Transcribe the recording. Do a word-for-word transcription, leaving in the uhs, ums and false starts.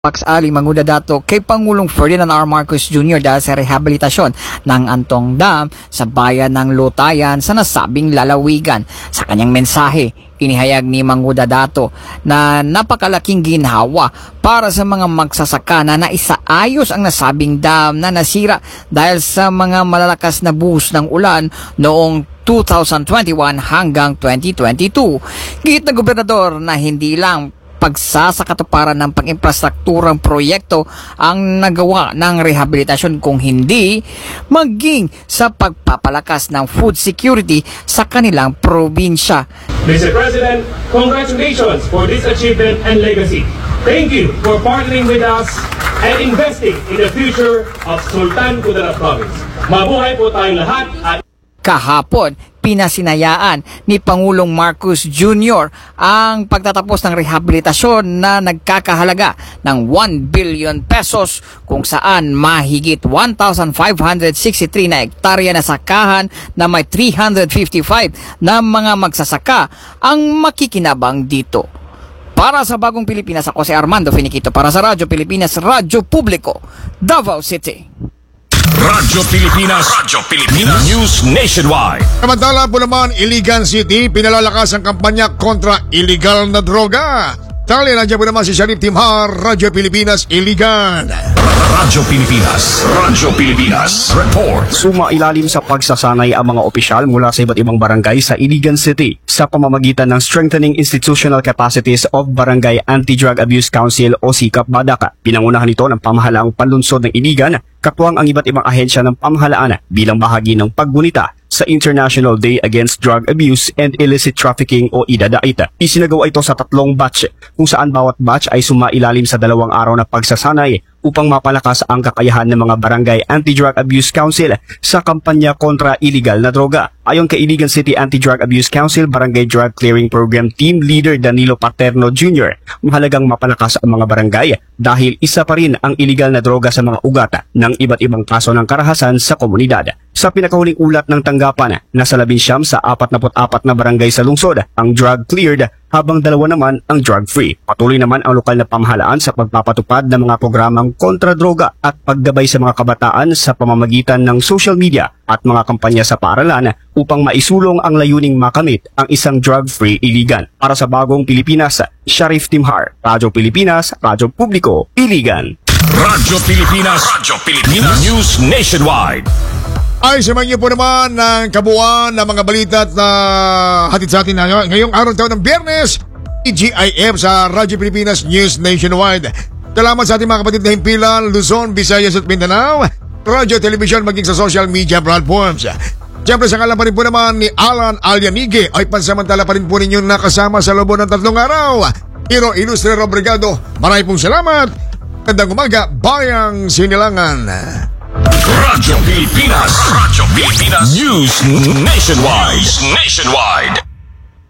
Max Ali Manguda Dato kay Pangulong Ferdinand R. Marcos Junior dahil sa rehabilitasyon ng Antong Dam sa bayan ng Lutayan sa nasabing lalawigan. Sa kanyang mensahe, inihayag ni Manguda Dato na napakalaking ginhawa para sa mga magsasaka na naisaayos ang nasabing dam na nasira dahil sa mga malalakas na buhos ng ulan noong two thousand twenty-one hanggang twenty twenty-two. Git ng gobernador na hindi lang pagsasakatuparan ng pang-infrastrukturang proyekto ang nagawa ng rehabilitasyon kung hindi maging sa pagpapalakas ng food security sa kanilang probinsya. Mister President, congratulations for this achievement and legacy. Thank you for partnering with us and investing in the future of Sultan Kudarat Province. Mabuhay po tayong lahat at kahapon, pinasinayaan ni Pangulong Marcos Junior ang pagtatapos ng rehabilitasyon na nagkakahalaga ng one billion pesos kung saan mahigit one thousand five hundred sixty-three na hektarya na sakahan na may three hundred fifty-five na mga magsasaka ang makikinabang dito. Para sa Bagong Pilipinas, ako si Armando Finiquito para sa Radyo Pilipinas, Radyo Publiko, Davao City. Radyo Pilipinas, Radyo Pilipinas News Nationwide. Samantala po naman, Iligan City, pinalalakas ang kampanya kontra illegal na droga. Tali, nandiyan po naman si Sheriff Timhar, Radyo Pilipinas, Iligan. Radyo Pilipinas, Radyo Pilipinas, report. Sumailalim sa pagsasanay ang mga opisyal mula sa iba't ibang barangay sa Iligan City sa pamamagitan ng Strengthening Institutional Capacities of Barangay Anti-Drug Abuse Council o SICAP Badaka. Pinangunahan ito ng pamahalaang panlunsod ng Iligan, katuwang ang iba't ibang ahensya ng pamahalaan bilang bahagi ng paggunita sa International Day Against Drug Abuse and Illicit Trafficking o I D A D A I T. Isinagawa ito sa tatlong batch kung saan bawat batch ay sumailalim sa dalawang araw na pagsasanay upang mapalakas ang kakayahan ng mga barangay Anti-Drug Abuse Council sa kampanya kontra iligal na droga. Ayon kay Iligan City Anti-Drug Abuse Council Barangay Drug Clearing Program Team Leader Danilo Paterno Junior, mahalagang mapalakas ang mga barangay dahil isa pa rin ang iligal na droga sa mga ugat ng iba't ibang kaso ng karahasan sa komunidad. Sa pinakahuling ulat ng tanggapan, nasa labinsyam sa forty-four na barangay sa lungsod ang drug cleared habang dalawa naman ang drug free. Patuloy naman ang lokal na pamahalaan sa pagpapatupad ng mga programang kontra droga at paggabay sa mga kabataan sa pamamagitan ng social media at mga kampanya sa paaralan upang maisulong ang layuning makamit ang isang drug-free Iligan. Para sa Bagong Pilipinas, Sheriff Timhar, Radyo Pilipinas, Radyo Publiko, Iligan. Radyo Pilipinas, Radyo Pilipinas News Nationwide. Ay, samahan niyo po naman ng kabuuan ng mga balita at uh, hatid sa atin na ngayong araw taon ng Biyernes, T G I F sa Radyo Pilipinas News Nationwide. Salamat sa ating mga kapatid na himpilan, Luzon, Visayas at Mindanao, radyo, television, maging sa social media platforms. Siyempre sa ngalan pa rin po naman ni Alan Alianige ay pansamantala pa rin po ninyong nakasama sa loob ng tatlong araw. Hero Ilustre Robrigado, maraming pong salamat. Gandang umaga, Bayang Sinilangan. Radyo Pilipinas, Radyo Pilipinas News Nationwide. Nationwide.